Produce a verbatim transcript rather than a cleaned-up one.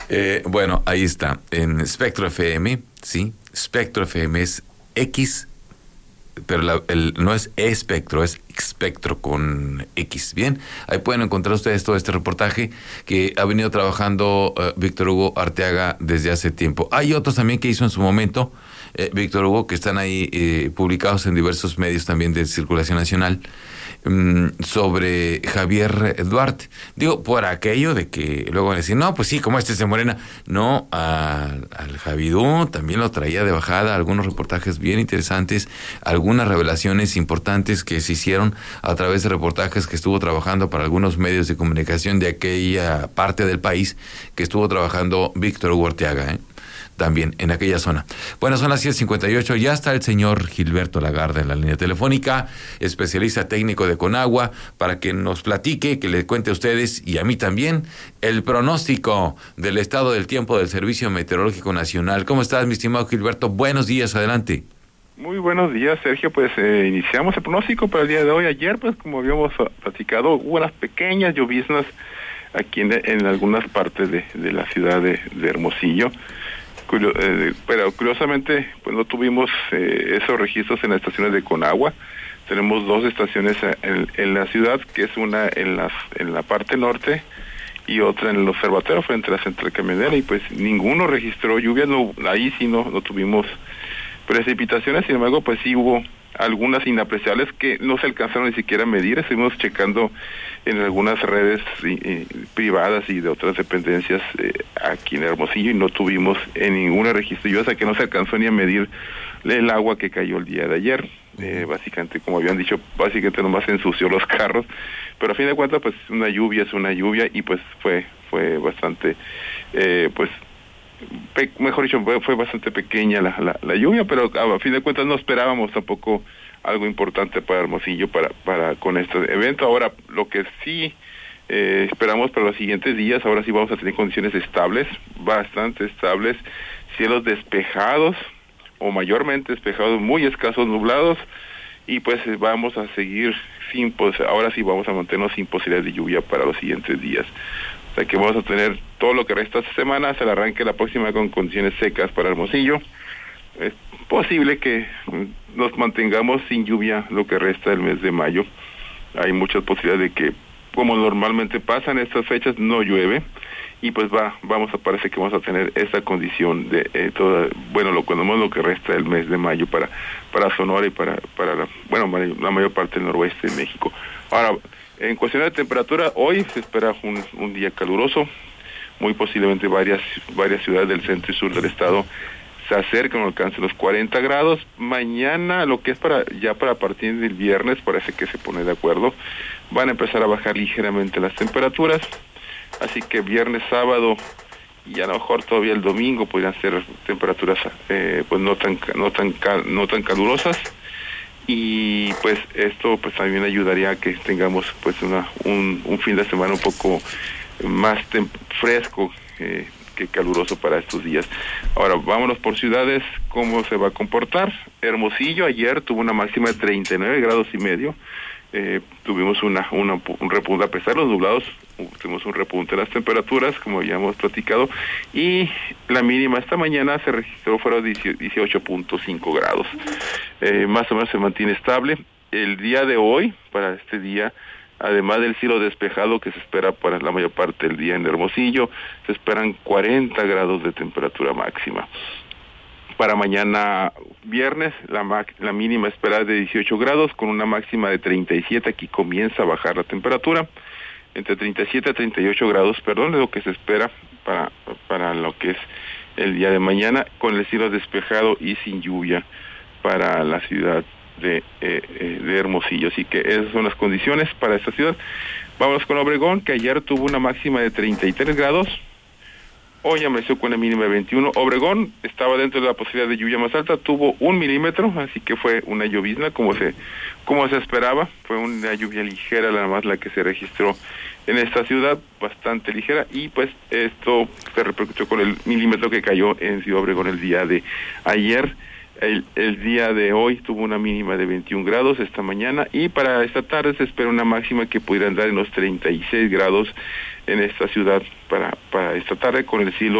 Eh, bueno, ahí está. En Spectro F M, sí. Spectro F M es X, pero la, el, no es espectro, es espectro con X. Bien, ahí pueden encontrar ustedes todo este reportaje que ha venido trabajando uh, Víctor Hugo Arteaga desde hace tiempo. Hay otros también que hizo en su momento eh, Víctor Hugo, que están ahí eh, publicados en diversos medios también de circulación nacional, um, sobre Javier Duarte. Digo, por aquello de que luego van a decir, no, pues sí, como este es de Morena. No, al, al Javidú también lo traía de bajada, algunos reportajes bien interesantes, algunas revelaciones importantes que se hicieron a través de reportajes que estuvo trabajando para algunos medios de comunicación de aquella parte del país que estuvo trabajando Víctor Hugo Arteaga, ¿eh? También en aquella zona. Bueno, son las siete cincuenta y ocho, ya está el señor Gilberto Lagarde en la línea telefónica, especialista técnico de Conagua, para que nos platique, que le cuente a ustedes y a mí también el pronóstico del estado del tiempo del Servicio Meteorológico Nacional. ¿Cómo estás, mi estimado Gilberto? Buenos días, adelante. Muy buenos días, Sergio. Pues eh, iniciamos el pronóstico para el día de hoy. Ayer, pues como habíamos platicado, hubo unas pequeñas lloviznas aquí en, en algunas partes de, de la ciudad de, de Hermosillo. Curio, eh, pero curiosamente, pues no tuvimos eh, esos registros en las estaciones de Conagua. Tenemos dos estaciones en, en la ciudad, que es una en las en la parte norte y otra en el observatorio frente a la central camionera, y pues ninguno registró lluvia. No, ahí sí no, no tuvimos precipitaciones. Sin embargo, pues sí hubo algunas inapreciables que no se alcanzaron ni siquiera a medir. Estuvimos checando en algunas redes eh, privadas y de otras dependencias eh, aquí en Hermosillo, y no tuvimos en ninguna registro lluviosa, que no se alcanzó ni a medir el agua que cayó el día de ayer. Eh, básicamente, como habían dicho, básicamente nomás se ensució los carros, pero a fin de cuentas, pues una lluvia es una lluvia, y pues fue fue bastante, eh, pues Pe- mejor dicho, fue, fue bastante pequeña la, la, la lluvia, pero a fin de cuentas no esperábamos tampoco algo importante para Hermosillo para para con este evento. Ahora, lo que sí eh, esperamos para los siguientes días, ahora sí vamos a tener condiciones estables, bastante estables, cielos despejados o mayormente despejados, muy escasos nublados, y pues vamos a seguir sin, pues ahora sí vamos a mantenernos sin posibilidad de lluvia para los siguientes días. O sea que vamos a tener todo lo que resta esta semana hasta el arranque de la próxima con condiciones secas para Hermosillo. Es posible que nos mantengamos sin lluvia lo que resta del mes de mayo. Hay muchas posibilidades de que, como normalmente pasa en estas fechas, no llueve, y pues va, vamos a parece que vamos a tener esa condición de eh, toda, bueno, lo cuando lo que resta del mes de mayo para para Sonora y para para la, bueno, la mayor parte del noroeste de México. Ahora, en cuestión de temperatura, hoy se espera un, un día caluroso, muy posiblemente varias varias ciudades del centro y sur del estado se acercan o alcancen los cuarenta grados. Mañana, lo que es para ya para partir del viernes, parece que se pone de acuerdo, van a empezar a bajar ligeramente las temperaturas, así que viernes, sábado y a lo mejor todavía el domingo podrían ser temperaturas eh, pues no tan no tan no tan calurosas. Y pues esto pues también ayudaría a que tengamos pues una un, un fin de semana un poco más tem- fresco eh, que caluroso para estos días. Ahora vámonos por ciudades, cómo se va a comportar. Hermosillo ayer tuvo una máxima de treinta y nueve grados y medio. Eh, tuvimos una, una un repunte, a pesar de los nublados, tuvimos un repunte en las temperaturas, como habíamos platicado, y la mínima esta mañana se registró fueron dieciocho punto cinco grados. Eh, más o menos se mantiene estable. El día de hoy, para este día, además del cielo despejado que se espera para la mayor parte del día en Hermosillo, se esperan cuarenta grados de temperatura máxima. Para mañana viernes, la, la mínima esperada es de dieciocho grados, con una máxima de treinta y siete. Aquí comienza a bajar la temperatura, entre treinta y siete a treinta y ocho grados, perdón, es lo que se espera para, para lo que es el día de mañana, con el cielo despejado y sin lluvia para la ciudad de, eh, de Hermosillo. Así que esas son las condiciones para esta ciudad. Vamos con Obregón, que ayer tuvo una máxima de treinta y tres grados, hoy amaneció con una mínima de veintiuno. Obregón estaba dentro de la posibilidad de lluvia más alta, tuvo un milímetro, así que fue una llovizna como se como se esperaba. Fue una lluvia ligera, nada más la que se registró en esta ciudad, bastante ligera, y pues esto se repercutió con el milímetro que cayó en Ciudad Obregón el día de ayer. El, el día de hoy tuvo una mínima de veintiún grados esta mañana, y para esta tarde se espera una máxima que pudiera andar en los treinta y seis grados en esta ciudad para, para esta tarde, con el cielo